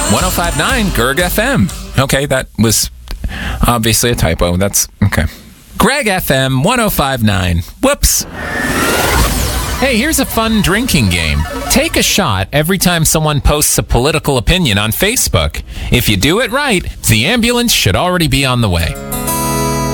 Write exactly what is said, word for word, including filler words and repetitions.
one oh five point nine Gerg F M. Okay, that was obviously a typo. That's okay. Greg F M one oh five point nine. Whoops. Hey, here's a fun drinking game. Take a shot every time someone posts a political opinion on Facebook. If you do it right, the ambulance should already be on the way.